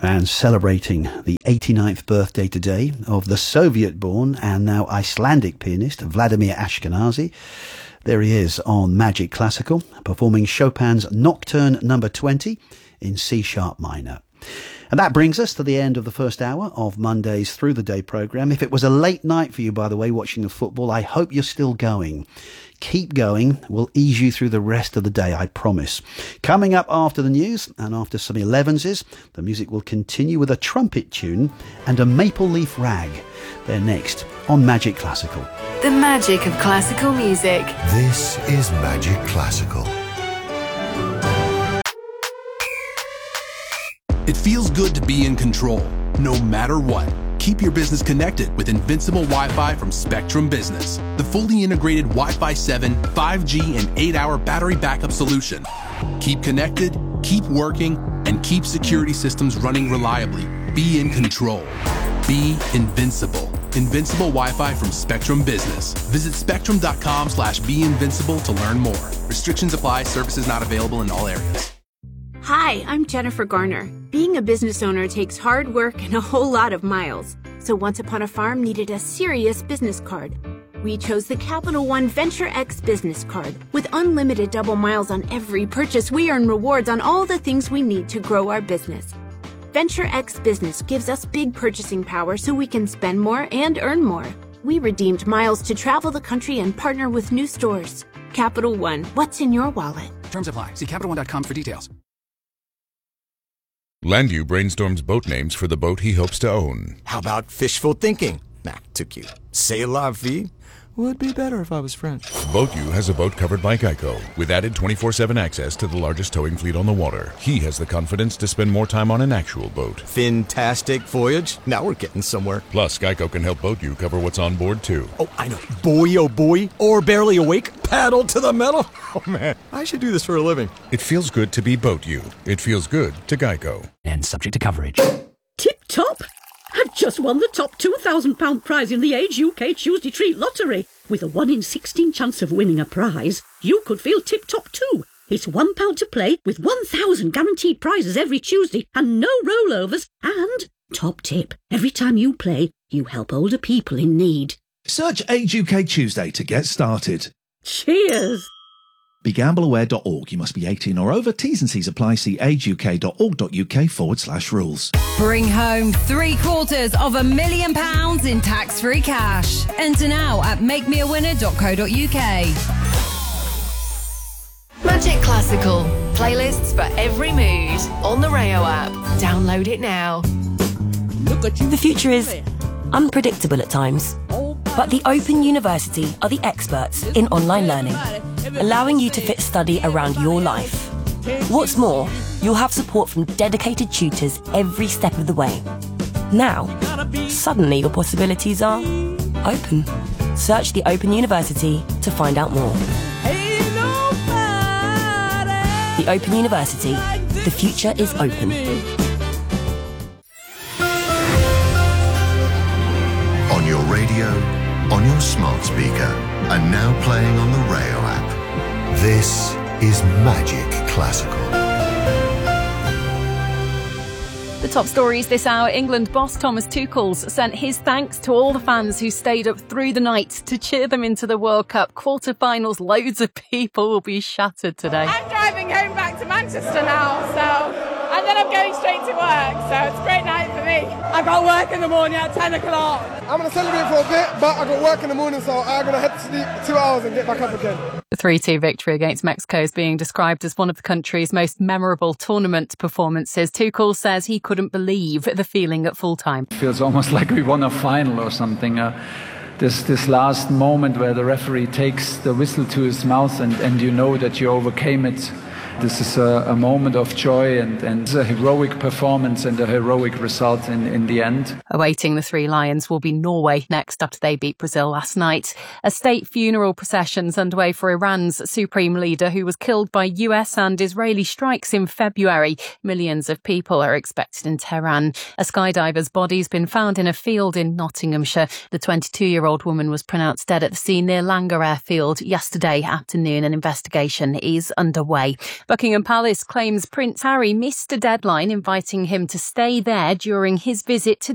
And celebrating the 89th birthday today of the Soviet-born and now Icelandic pianist Vladimir Ashkenazy. There he is on Magic Classical, performing Chopin's Nocturne number 20 in C-sharp minor. And that brings us to the end of the first hour of Monday's Through the Day programme. If it was a late night for you, by the way, watching the football, I hope you're still going. Keep going. We'll ease you through the rest of the day, I promise. Coming up after the news and after some 11s, the music will continue with a trumpet tune and a maple leaf rag. They're next on Magic Classical. The magic of classical music. This is Magic Classical. It feels good to be in control, no matter what. Keep your business connected with Invincible Wi-Fi from Spectrum Business, the fully integrated Wi-Fi 7, 5G, and 8-hour battery backup solution. Keep connected, keep working, and keep security systems running reliably. Be in control. Be invincible. Invincible Wi-Fi from Spectrum Business. Visit spectrum.com/beinvincible to learn more. Restrictions apply. Services not available in all areas. Hi, I'm Jennifer Garner. Being a business owner takes hard work and a whole lot of miles. So Once Upon a Farm needed a serious business card. We chose the Capital One Venture X business card. With unlimited double miles on every purchase, we earn rewards on all the things we need to grow our business. Venture X Business gives us big purchasing power so we can spend more and earn more. We redeemed miles to travel the country and partner with new stores. Capital One, what's in your wallet? Terms apply. See CapitalOne.com for details. Landu brainstorms boat names for the boat he hopes to own. How about fishful thinking? Nah, too cute. C'est la vie? Would be better if I was French. BoatU has a boat covered by Geico, with added 24/7 access to the largest towing fleet on the water. He has the confidence to spend more time on an actual boat. Fantastic voyage. Now we're getting somewhere. Plus, Geico can help BoatU cover what's on board, too. Oh, I know. Boy, oh boy. Or barely awake. Paddle to the metal. Oh, man. I should do this for a living. It feels good to be BoatU. It feels good to Geico. And subject to coverage. Tip top! I've just won the top £2,000 prize in the Age UK Tuesday Treat Lottery. With a 1 in 16 chance of winning a prize, you could feel tip-top too. It's £1 to play with 1,000 guaranteed prizes every Tuesday and no rollovers. And, top tip, every time you play, you help older people in need. Search Age UK Tuesday to get started. Cheers! BeGambleAware.org. You must be 18 or over. T's and C's apply. See ageuk.org.uk/rules. Bring home £750,000 in tax-free cash. Enter now at makemeawinner.co.uk. Magic Classical. Playlists for every mood. On the Rayo app. Download it now. The future is unpredictable at times. But the Open University are the experts in online learning, allowing you to fit study around your life. What's more, you'll have support from dedicated tutors every step of the way. Now, suddenly your possibilities are open. Search the Open University to find out more. The Open University. The future is open. On your radio, on your smart speaker, and now playing on the Rayo app. This is Magic Classical. The top stories this hour. England boss Thomas Tuchel sent his thanks to all the fans who stayed up through the night to cheer them into the World Cup quarter-finals. Loads of people will be shattered today. I'm driving home back to Manchester now, and then I'm going straight to work, so it's a great night for me. I got work in the morning at 10 o'clock. I'm going to celebrate for a bit, but I got work in the morning, so I'm going to head to sleep 2 hours and get back up again. The 3-2 victory against Mexico is being described as one of the country's most memorable tournament performances. Tuchel says he couldn't believe the feeling at full time. It feels almost like we won a final or something. This last moment where the referee takes the whistle to his mouth and you know that you overcame it. This is a moment of joy and a heroic performance and a heroic result in the end. Awaiting the Three Lions will be Norway next after they beat Brazil last night. A state funeral procession's underway for Iran's supreme leader who was killed by US and Israeli strikes in February. Millions of people are expected in Tehran. A skydiver's body's been found in a field in Nottinghamshire. The 22-year-old woman was pronounced dead at the scene near Langer Airfield yesterday afternoon. An investigation is underway. Buckingham Palace claims Prince Harry missed a deadline inviting him to stay there during his visit to